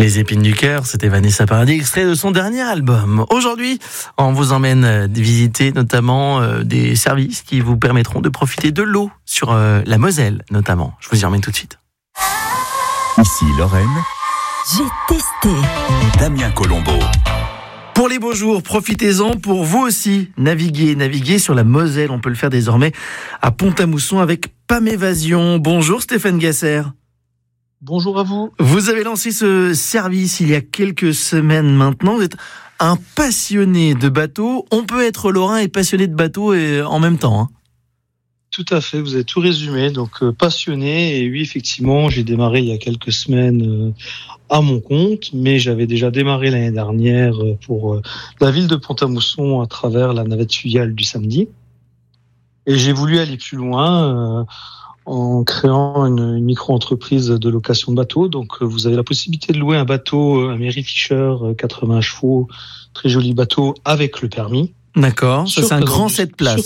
Les épines du cœur, c'était Vanessa Paradis, extrait de son dernier album. Aujourd'hui, on vous emmène visiter notamment des services qui vous permettront de profiter de l'eau sur la Moselle notamment. Je vous y emmène tout de suite. Ici Lorraine. J'ai testé. Damien Colombo. Pour les beaux jours, profitez-en pour vous aussi naviguer sur la Moselle. On peut le faire désormais à Pont-à-Mousson avec Pam Évasion. Bonjour Stéphane Gasser. Bonjour à vous. Vous avez lancé ce service il y a quelques semaines maintenant. Vous êtes un passionné de bateaux. On peut être lorrain et passionné de bateaux en même temps, hein. Tout à fait, vous avez tout résumé. Donc passionné, et oui, effectivement, j'ai démarré il y a quelques semaines à mon compte, mais j'avais déjà démarré l'année dernière pour la ville de Pont-à-Mousson à travers la navette fluviale du samedi. Et j'ai voulu aller plus loin en créant une micro-entreprise de location de bateaux. Donc vous avez la possibilité de louer un bateau, un Mary Fisher 80 chevaux, très joli bateau avec le permis. D'accord, ça c'est un grand 7 places.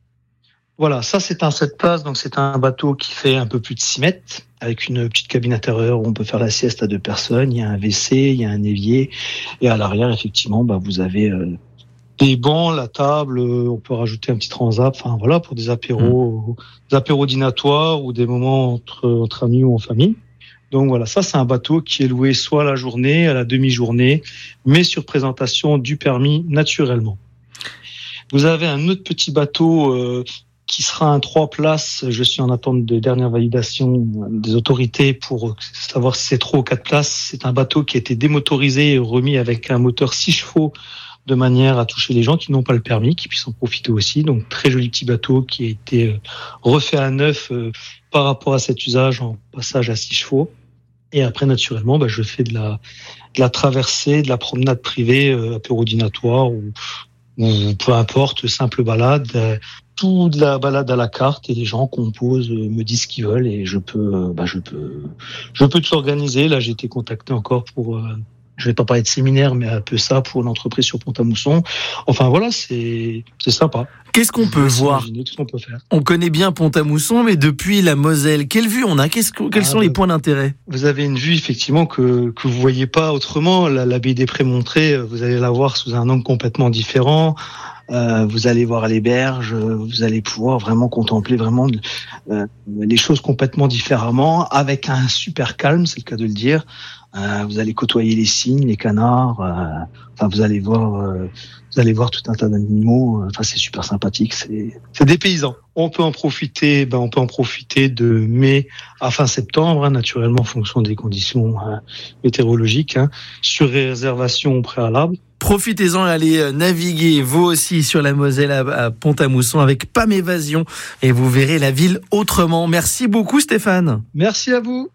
Voilà, ça c'est un 7 places, donc c'est un bateau qui fait un peu plus de 6 mètres, avec une petite cabine intérieure où on peut faire la sieste à 2 personnes, il y a un WC, il y a un évier, et à l'arrière, effectivement, vous avez des bancs, la table, on peut rajouter un petit transat, enfin voilà, pour des apéros dînatoires ou des moments entre amis ou en famille. Donc voilà, ça c'est un bateau qui est loué soit à la journée, à la demi-journée, mais sur présentation du permis naturellement. Vous avez un autre petit bateau qui sera un 3 places. Je suis en attente de dernière validation des autorités pour savoir si c'est 3 ou 4 places. C'est un bateau qui a été démotorisé et remis avec un moteur 6 chevaux de manière à toucher les gens qui n'ont pas le permis, qui puissent en profiter aussi. Donc très joli petit bateau qui a été refait à neuf par rapport à cet usage en passage à 6 chevaux. Et après, naturellement, je fais de la traversée, de la promenade privée, apéro-dînatoire ou peu importe, simple balade, tout de la balade à la carte, et les gens composent, me disent ce qu'ils veulent, et je peux tout organiser. Là, j'ai été contacté encore pour, je vais pas parler de séminaire, mais un peu ça pour l'entreprise sur Pont-à-Mousson. Enfin voilà, c'est sympa. Qu'est-ce qu'on peut voir ? Qu'est-ce qu'on peut faire ? On connaît bien Pont-à-Mousson, mais depuis la Moselle, quelle vue on a ? Quels sont les points d'intérêt ? Vous avez une vue effectivement que vous voyez pas autrement. La baie des Prémontrés, vous allez la voir sous un angle complètement différent. Vous allez voir les berges, vous allez pouvoir vraiment contempler vraiment les choses complètement différemment, avec un super calme, c'est le cas de le dire. Vous allez côtoyer les cygnes, les canards. Vous allez voir tout un tas d'animaux. C'est super sympathique. C'est dépaysant. On peut en profiter. On peut en profiter de mai à fin septembre, naturellement en fonction des conditions météorologiques, sur réservation au préalable. Profitez-en et allez naviguer vous aussi sur la Moselle à Pont-à-Mousson avec Pam Évasion, et vous verrez la ville autrement. Merci beaucoup Stéphane. Merci à vous.